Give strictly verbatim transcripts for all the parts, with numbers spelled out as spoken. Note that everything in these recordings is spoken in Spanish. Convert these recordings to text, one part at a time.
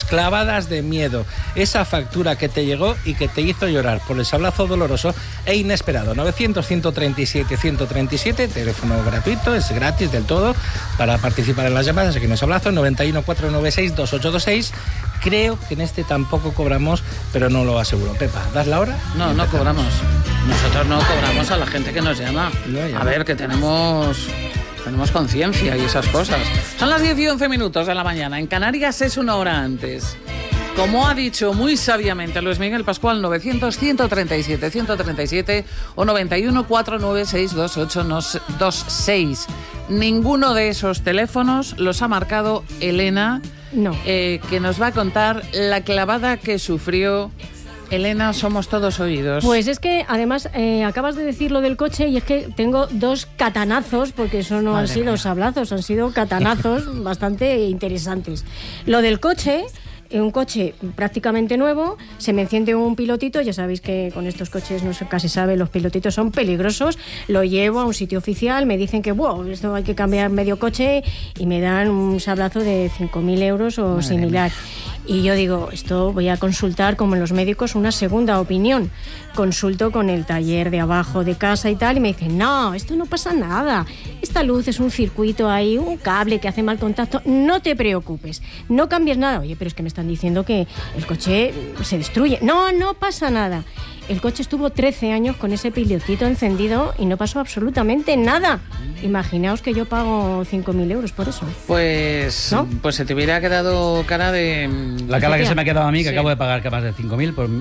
clavadas de miedo. Esa factura que te llegó y que te hizo llorar por el sablazo doloroso e inesperado. novecientos, ciento treinta y siete, ciento treinta y siete, teléfono gratuito, es gratis del todo para participar en las llamadas. Aquí no es sablazo, noventa y uno, cuatrocientos noventa y seis, veintiocho veintiséis. Creo que en este tampoco cobramos, pero no lo aseguro. Pepa, ¿das la hora? No, no cobramos. Nosotros no cobramos a la gente que nos llama. A ver, que tenemos... Tenemos conciencia y esas cosas. Son las diez y once minutos de la mañana. En Canarias es una hora antes. Como ha dicho muy sabiamente Luis Miguel Pascual, novecientos, ciento treinta y siete, ciento treinta y siete o noventa y uno, cuatrocientos noventa y seis, veintiocho veintiséis. Ninguno de esos teléfonos los ha marcado Elena, no. eh, que nos va a contar la clavada que sufrió. Elena, somos todos oídos. Pues es que, además, eh, acabas de decir lo del coche y es que tengo dos catanazos, porque eso no Madre han sido mía. sablazos, han sido catanazos bastante interesantes. Lo del coche... un coche prácticamente nuevo, se me enciende un pilotito, ya sabéis que con estos coches no se casi sabe, los pilotitos son peligrosos, lo llevo a un sitio oficial, me dicen que wow, esto hay que cambiar medio coche y me dan un sablazo de cinco mil euros o Madre similar. Mía. Y yo digo, esto voy a consultar como en los médicos una segunda opinión. Consulto con el taller de abajo de casa y tal y me dicen, no, esto no pasa nada, esta luz es un circuito ahí, un cable que hace mal contacto, no te preocupes, no cambies nada. Oye, pero es que me están diciendo que el coche se destruye. No, no pasa nada. El coche estuvo trece años con ese pilotito encendido y no pasó absolutamente nada. Imaginaos que yo pago cinco mil euros por eso. Pues, ¿no? Pues se te hubiera quedado cara de... La cara que se me ha quedado a mí, que sí. Acabo de pagar más de cinco mil por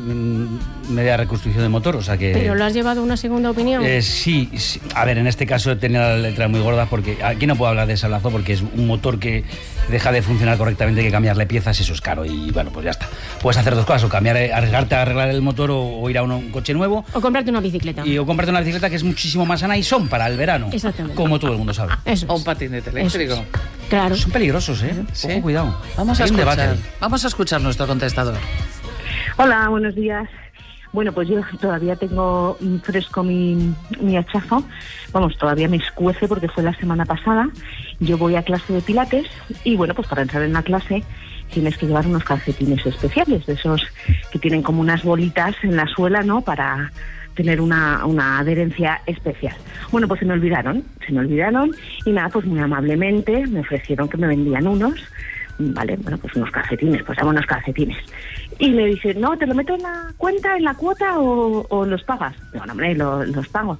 media reconstrucción de motor, o sea que... ¿Pero lo has llevado a una segunda opinión? Eh, sí, sí, a ver, en este caso tenía la letra muy gorda porque aquí no puedo hablar de sablazo porque es un motor que deja de funcionar correctamente, hay que cambiarle piezas, eso es caro y bueno, pues ya está. Puedes hacer dos cosas, o cambiar, arriesgarte a arreglar el motor o, o ir a un, un coche nuevo. O comprarte una bicicleta. Y o comprarte una bicicleta que es muchísimo más sana y son para el verano. Exactamente. Como todo el mundo sabe. Eso es. O un patinete eléctrico. Es. Claro. Son peligrosos, ¿eh? Sí. Ojo, cuidado. Vamos a escuchar. Vamos a escuchar nuestro contestador. Hola, buenos días. Bueno, pues yo todavía tengo fresco mi, mi hachazo. Vamos, todavía me escuece porque fue la semana pasada. Yo voy a clase de pilates y bueno, pues para entrar en la clase tienes que llevar unos calcetines especiales, de esos que tienen como unas bolitas en la suela, ¿no? Para tener una, una adherencia especial. Bueno, pues se me olvidaron, se me olvidaron y nada, pues muy amablemente me ofrecieron que me vendían unos. Vale, bueno, pues unos calcetines, pues dame unos calcetines. Y me dice, no, ¿te lo meto en la cuenta, en la cuota o, o los pagas? Digo, no, hombre, lo, los pago.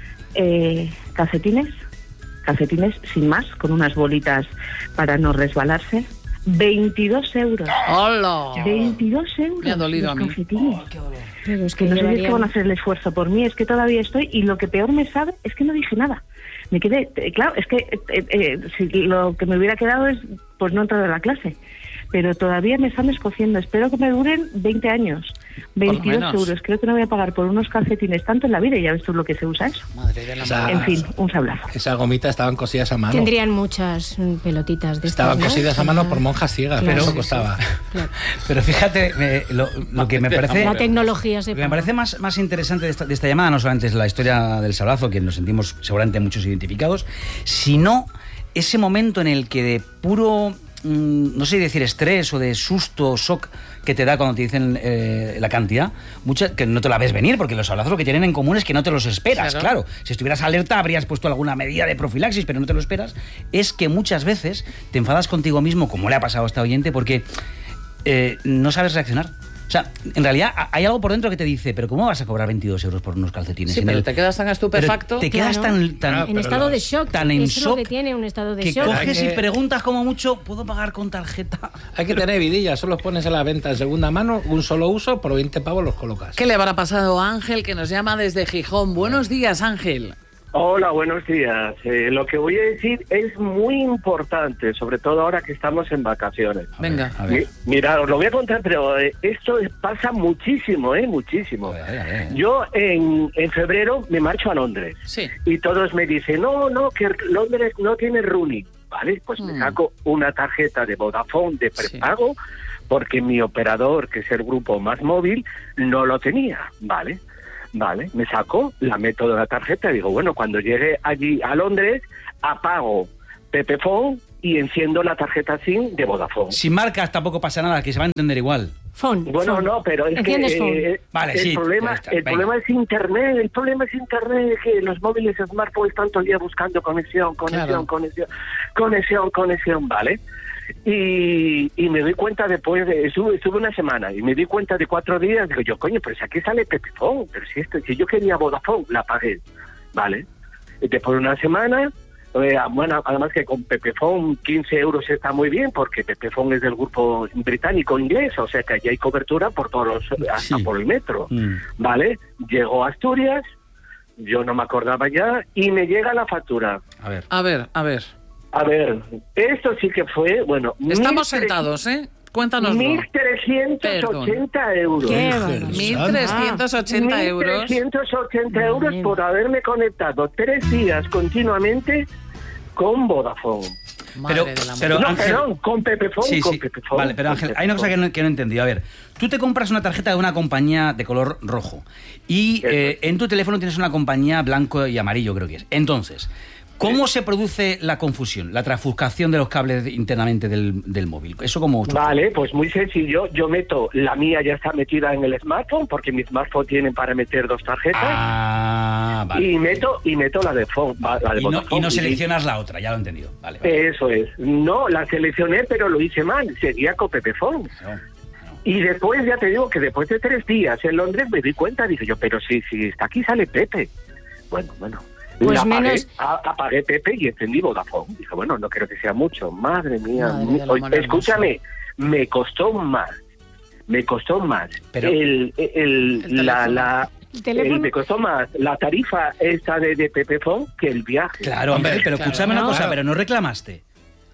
Eh, calcetines, calcetines sin más, con unas bolitas para no resbalarse. veintidós euros. ¡Hola! veintidós euros. Me ha dolido a mí. Calcetines. Oh, qué dolor. Pero es que que no sé llevarían... si es que van a hacer el esfuerzo por mí, es que todavía estoy, y lo que peor me sabe es que no dije nada. Me quedé, eh, claro, es que eh, eh, si lo que me hubiera quedado es pues no entrar a la clase, pero todavía me están escociendo. Espero que me duren veinte años. veintidós euros, creo que no voy a pagar por unos calcetines tanto en la vida, y ya ves tú lo que se usa eso. Madre de la Esa, en fin, un sablazo. Esas gomitas estaban cosidas a mano. Tendrían muchas pelotitas de Estaban estas, ¿no? cosidas a mano por monjas ciegas, Claro. pero eso Sí, costaba. Claro. Pero fíjate, me, lo, lo que me parece... La tecnología se Lo que me parece más, más interesante de esta, de esta llamada no solamente es la historia del sablazo, que nos sentimos seguramente muchos identificados, sino ese momento en el que de puro, mmm, no sé decir estrés o de susto, shock que te da cuando te dicen eh, la cantidad, mucha, que no te la ves venir, porque los sablazos lo que tienen en común es que no te los esperas, claro. claro. Si estuvieras alerta habrías puesto alguna medida de profilaxis, pero no te lo esperas. Es que muchas veces te enfadas contigo mismo, como le ha pasado a esta oyente, porque eh, no sabes reaccionar. O sea, en realidad hay algo por dentro que te dice, pero ¿cómo vas a cobrar veintidós euros por unos calcetines? Sí, pero el... te quedas tan estupefacto. Pero te quedas claro. tan, tan... Claro, en estado de shock. Tan en Eso shock. Es lo que tiene un estado de que shock. coges que... y preguntas como mucho, ¿puedo pagar con tarjeta? Hay que tener vidilla, solo los pones a la venta en segunda mano, un solo uso, por veinte pavos los colocas. ¿Qué le habrá pasado a Ángel, que nos llama desde Gijón? Buenos días, Ángel. Hola, buenos días. Eh, lo que voy a decir es muy importante, sobre todo ahora que estamos en vacaciones. Venga. A ver. Mi, mira, os lo voy a contar, pero eh, esto pasa muchísimo, ¿eh? Muchísimo. A ver, a ver, a ver. Yo en, en febrero me marcho a Londres. Sí. Y todos me dicen, no, no, que Londres no tiene roaming. Vale, pues mm. me saco una tarjeta de Vodafone de prepago, sí. porque mi operador, que es el grupo Más Móvil, no lo tenía, ¿vale? Vale, me saco, la meto de la tarjeta y digo, bueno, cuando llegue allí a Londres, apago Pepefone, y enciendo la tarjeta SIM de Vodafone. Si marcas tampoco pasa nada, que se va a entender igual. Phone, bueno, phone. no, pero es que eh, vale, el, sí, problema, está, el problema es internet, el problema es internet, que los móviles smartphones están todo el día buscando conexión, conexión, claro. conexión, conexión, conexión, ¿vale? Y, y me doy cuenta después, de, estuve, estuve una semana y me di cuenta de cuatro días, digo yo, coño, pero si aquí sale Pepefone, pero si esto, si yo quería Vodafone, la pagué, ¿vale? Y después de una semana, eh, bueno, además que con Pepefone quince euros está muy bien, porque Pepefone es del grupo británico inglés, o sea que allí hay cobertura por todos los, hasta sí. por el metro, Mm. ¿vale? Llegó a Asturias, yo no me acordaba ya, y me llega la factura. A ver. A ver, a ver. A ver, esto sí que fue, bueno... Estamos mil sentados, ¿eh? Cuéntanoslo. mil trescientos ochenta euros. Qué mil trescientos ochenta euros. mil trescientos ochenta euros por haberme conectado tres días continuamente con Vodafone. Madre Pero- del amor. pero- no, Ángel- perdón, con Pepefone, Sí, con sí. Pepefone. Vale, pero con Ángel, hay una cosa que Pepefone. no, que no he entendido. A ver, tú te compras una tarjeta de una compañía de color rojo y Eso. eh, en tu teléfono tienes una compañía blanco y amarillo, creo que es. Entonces, ¿cómo se produce la confusión, la trafuscación de los cables internamente del, del móvil? ¿Eso cómo? Vale, pues muy sencillo. Yo meto, la mía ya está metida en el smartphone, porque mi smartphone tiene para meter dos tarjetas. Ah, vale. Y meto y meto la de, phone, la de Y no, Vodafone. y no seleccionas la otra, ya lo he entendido. Vale, vale. Eh, Eso es. No, la seleccioné, pero lo hice mal. Seguía con Pepefone. No, no. Y después, ya te digo, que después de tres días en Londres me di cuenta, dije yo, pero si, si está aquí sale Pepe. Bueno, bueno. Pues la apagué, menos- a- apagué Pepe y encendí Vodafone. Dije, bueno, no creo que sea mucho. Madre mía. Madre mi- del oye, amor escúchame, me costó más. Me costó más. Pero- el, el, El la, teléfono. la, El teléfono. el- me costó más la tarifa esta de, de Pepefone que el viaje. Claro, hombre, pero claro. escúchame una No. cosa, pero no reclamaste.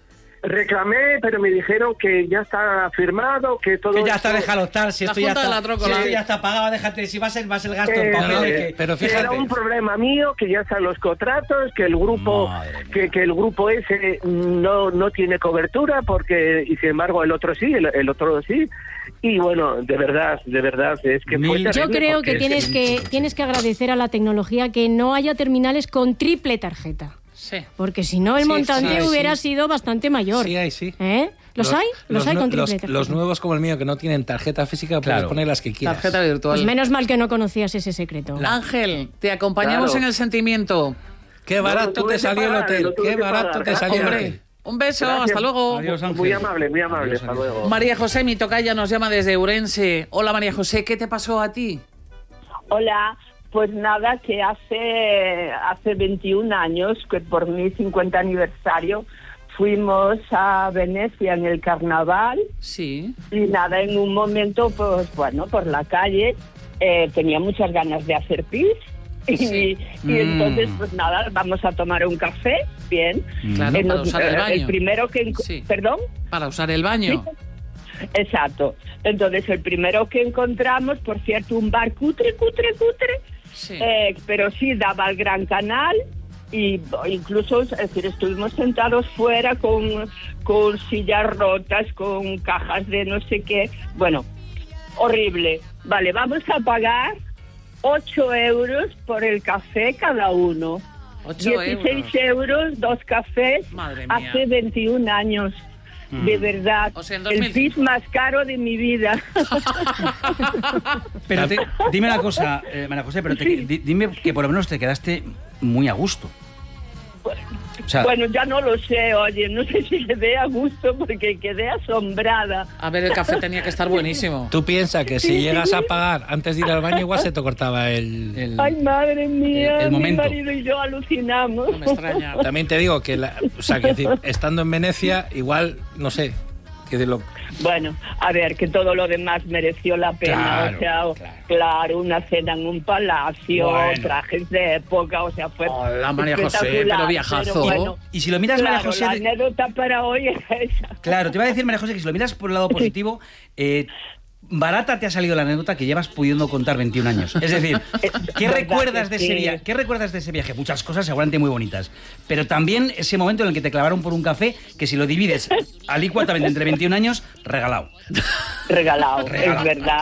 Reclamé, pero me dijeron que ya está firmado, que todo Que ya esto- está, déjalo estar, si La esto ya Junta de está, la Trócola. si esto ya está pagado, déjate, si va a ser, va a ser gasto en Eh, papeles, no, que- pero que fíjate- era un problema mío, que ya están los contratos, que el grupo Madre mía. que, que el grupo ese no no tiene cobertura, porque y sin embargo el otro sí, el, el otro sí. Y bueno, de verdad, de verdad, es que fue Mil- terrible, Yo creo porque que tienes que tienes que agradecer a la tecnología que no haya terminales con triple tarjeta. Sí. Porque si no, el Sí, montante sí, hubiera sí. sido bastante mayor. Sí, hay, sí. ¿Eh? ¿Los, hay? Los, hay nu- con triple los, tarjeta. los nuevos como el mío, que no tienen tarjeta física, puedes Claro. poner las que quieras. Tarjeta virtual. Pues menos mal que no conocías ese secreto. Ángel, te acompañamos Claro. en el sentimiento. Qué No, barato lo tuve te que salió el pagar, hotel. lo tuve Qué que barato pagar. te salió el Hombre, hotel. un beso, Gracias. hasta luego. Adiós, Ángel. muy amable, muy amable, Adiós, hasta adiós. luego. María José, mi tocaya, nos llama desde Ourense. Hola, María José, ¿qué te pasó a ti? Hola, pues nada, que hace, hace veintiún años, que por mi cincuenta aniversario, fuimos a Venecia en el carnaval Sí. y nada, en un momento, pues bueno, por la calle, eh, tenía muchas ganas de hacer pis y, Sí. y Mm. entonces, pues nada, vamos a tomar un café, bien. Claro, Eh, para nos- usar el eh, baño. primero que... enco- Sí. ¿Perdón? Para usar el baño. Exacto. Entonces, el primero que encontramos, por cierto, un bar cutre, cutre, cutre, Sí. eh, pero sí daba al Gran Canal y incluso, es decir, estuvimos sentados fuera con, con sillas rotas, con cajas de no sé qué. Bueno, horrible. Vale, vamos a pagar ocho euros por el café cada uno. Ocho dieciséis euros. euros, dos cafés, Madre mía. hace veintiún años. De verdad, O sea, en el dos mil. pis más caro de mi vida. Pero te- dime una cosa, eh, María José, pero te- di- dime que por lo menos te quedaste muy a gusto. O sea, Bueno, ya no lo sé, oye, no sé si quedé a gusto porque quedé asombrada. A ver, el café tenía que estar buenísimo. Tú piensas que si llegas a pagar antes de ir al baño, igual se te cortaba el... el- Ay, madre mía, el mi momento. marido y yo alucinamos. No me extraña. También te digo que, la- o sea, que decir, estando en Venecia, igual, no sé, que de lo... Bueno, a ver, que todo lo demás mereció la pena, Claro, o sea, claro. claro, una cena en un palacio, Bueno. trajes de época, o sea, fue Hola, María José, espectacular, pero viajazo. pero bueno, y si lo miras, claro, María José... la de- anécdota para hoy es esa. Claro, te iba a decir, María José, que si lo miras por el lado positivo, eh, barata te ha salido la anécdota que llevas pudiendo contar veintiún años. Es decir, ¿qué verdad recuerdas que de ese sí. viaje? ¿Qué recuerdas de ese viaje? Muchas cosas seguramente muy bonitas. Pero también ese momento en el que te clavaron por un café, que si lo divides alícuatamente entre veintiún años, regalado. Regalado, Regalado. es verdad.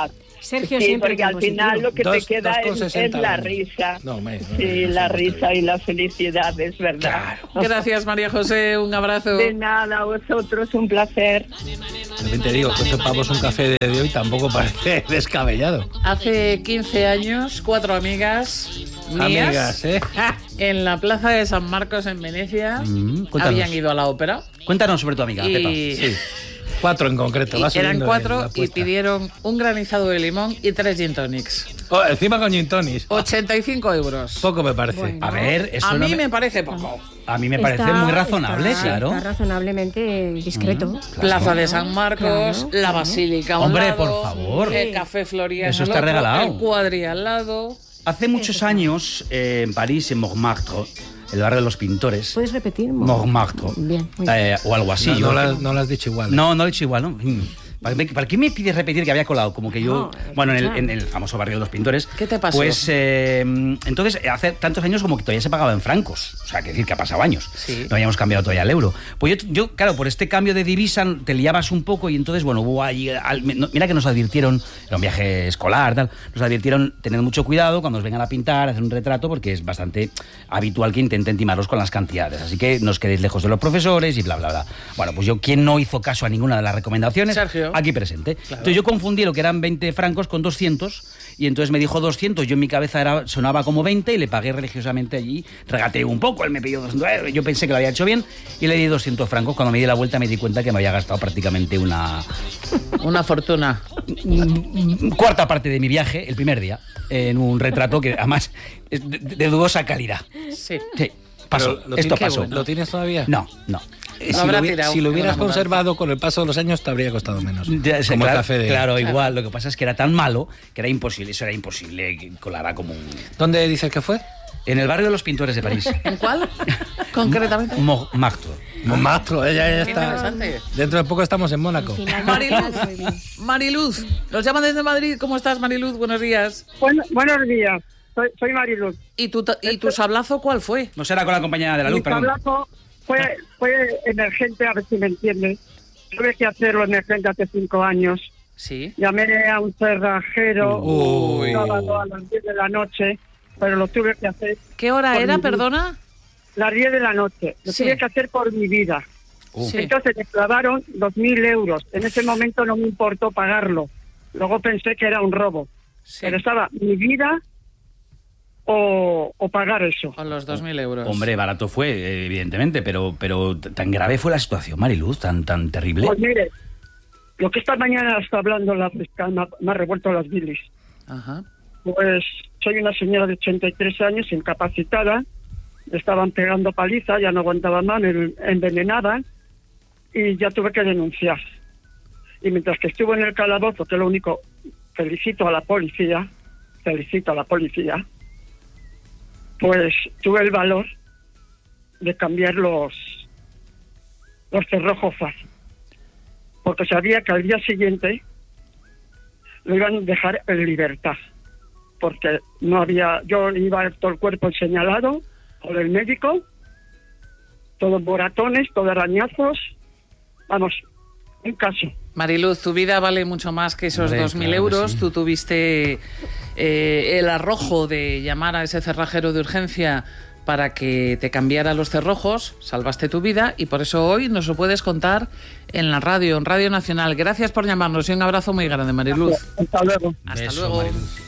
Sergio sí, siempre porque al positivo. final lo que Dos- te queda dos con es, sesenta es la años. risa. No, me, sí, no, la no, risa y la felicidad, es verdad. Gracias, María José, un abrazo. De nada, a vosotros, un placer. También te digo, ocho pavos un café de hoy tampoco parece descabellado. Hace quince años, cuatro amigas mías Amigas, ¿eh? en la plaza de San Marcos en Venecia Mm, cuéntanos. habían ido a la ópera. Cuéntanos sobre tu amiga, Y- Pepa. Sí. Cuatro en concreto. Y va eran subiendo cuatro la y apuesta. pidieron un granizado de limón y tres gin tonics. Oh, encima con gin tonics. ochenta y cinco euros. Poco me parece. Bueno. A ver, eso A no mí me... me parece poco. A mí me parece Está- muy razonable, está- claro. Está razonablemente discreto. Plaza de San Marcos, Claro, la claro. Basílica a un Hombre, lado, por favor. el Café Florian Eso al está otro, regalado. el Cuadri al lado. Hace muchos años, eh, en París, en Montmartre, el barrio de los pintores, ¿Puedes repetir? Montmartre, Bien, muy bien. eh, o algo así. No, yo no, creo la, que- no lo has dicho igual. ¿eh? No, no lo he dicho igual, ¿no? Mm. ¿Para qué, ¿Para qué me pides repetir que había colado? Como que yo... No, bueno, en el, escucha. en el famoso barrio de los pintores... ¿Qué te pasó? Pues, eh, entonces, hace tantos años como que todavía se pagaba en francos. O sea, que decir que ha pasado años. Sí. No habíamos cambiado todavía el euro. Pues yo, yo, claro, por este cambio de divisa te liabas un poco y entonces, bueno, hubo allí... al- no, mira que nos advirtieron, era un viaje escolar, tal, nos advirtieron, tened mucho cuidado cuando os vengan a pintar, hacer un retrato, porque es bastante habitual que intenten timaros con las cantidades. Así que no os quedéis lejos de los profesores y bla, bla, bla. Bueno, pues yo, ¿quién no hizo caso a ninguna de las recomendaciones? Sergio. Aquí presente. Entonces yo confundí lo que eran veinte francos con doscientos y entonces me dijo doscientos, yo en mi cabeza era, sonaba como veinte y le pagué religiosamente allí, regateé un poco, él me pidió doscientos, eh, yo pensé que lo había hecho bien y le di doscientos francos. Cuando me di la vuelta me di cuenta que me había gastado prácticamente una Una fortuna. mm, cuarta parte de mi viaje, el primer día, en un retrato que además es de, de dudosa calidad. Sí. Sí, pasó, Pero, ¿lo esto tienes- pasó. ¿Lo tienes todavía? No, no. Eh, Lo si, habrá lo, hubi- tirado si lo en hubieras una mudanza. conservado con el paso de los años te habría costado menos. Ya sé, Como claro, el café de... claro, igual. Lo que pasa es que era tan malo que era imposible, eso era imposible que colara como un... ¿Dónde dices que fue? En el barrio de los pintores de París. ¿En cuál? Concretamente. Montmartre. Montmartre, ella ya Qué está. interesante. Dentro de poco estamos en Mónaco. Mariluz, Mariluz, nos llaman desde Madrid. ¿Cómo estás, Mariluz? Buenos días. Bueno, buenos días, soy, soy Mariluz. ¿Y tu, ta- ¿Y tu sablazo cuál fue? No será con la compañía de la luz, Mi perdón. tablazo fue, fue emergente, a ver si me entiendes. Tuve que hacerlo emergente hace cinco años. Sí. Llamé a un cerrajero Uy. un sábado a las diez de la noche, pero lo tuve que hacer ¿Qué hora Por era, mi- perdona? las diez de la noche. Lo Sí. tuve que hacer por mi vida. Uh. Sí. Entonces me clavaron dos mil euros. En ese momento no me importó pagarlo. Luego pensé que era un robo. Sí. Pero estaba mi vida o, o pagar eso. Con los dos mil euros. Hombre, barato fue, eh, evidentemente, pero, pero t- tan grave fue la situación, Mariluz, tan, tan terrible. Pues mire, lo que esta mañana está hablando la fiscal me ha, me ha revuelto las bilis. Ajá. Pues soy una señora de ochenta y tres años, incapacitada, me estaban pegando paliza, ya no aguantaba más, me envenenaban y ya tuve que denunciar. Y mientras que estuve en el calabozo, que es lo único, felicito a la policía, felicito a la policía, pues tuve el valor de cambiar los, los cerrojos fácil. Porque sabía que al día siguiente lo iban a dejar en libertad. Porque no había, yo iba todo el cuerpo señalado por el médico, todos moratones, todos arañazos, vamos, un caso. Mariluz, tu vida vale mucho más que esos Hombre, dos mil claro que euros. sí. Tú tuviste eh, el arrojo de llamar a ese cerrajero de urgencia para que te cambiara los cerrojos, salvaste tu vida y por eso hoy nos lo puedes contar en la radio, en Radio Nacional. Gracias por llamarnos y un abrazo muy grande, Mariluz. Hasta luego. Hasta Beso, luego. Mariluz.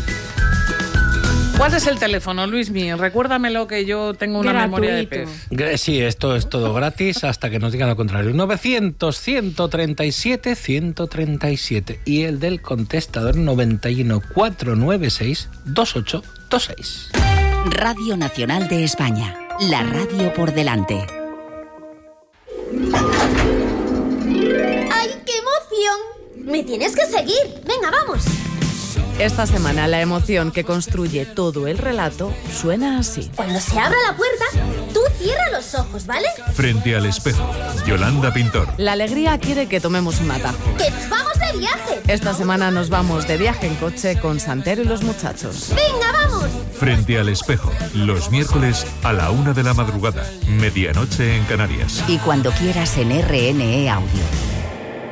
¿Cuál es el teléfono, Luismi? Recuérdamelo que yo tengo una Gratuito. memoria de pez. Gra- Sí, esto es todo gratis hasta que nos digan lo contrario. novecientos, ciento treinta y siete, ciento treinta y siete y el del contestador noventa y uno, cuatrocientos noventa y seis, veintiocho veintiséis. Radio Nacional de España, la radio por delante. ¡Ay, qué emoción! Me tienes que seguir. Venga, vamos. Esta semana la emoción que construye todo el relato suena así. Cuando se abra la puerta, tú cierra los ojos, ¿vale? Frente al espejo, Yolanda Pintor. La alegría quiere que tomemos un atajo. ¡Que nos vamos de viaje! Esta semana nos vamos de viaje en coche con Santero y los muchachos. ¡Venga, vamos! Frente al espejo, los miércoles a la una de la madrugada, medianoche en Canarias. Y cuando quieras en R N E Audio.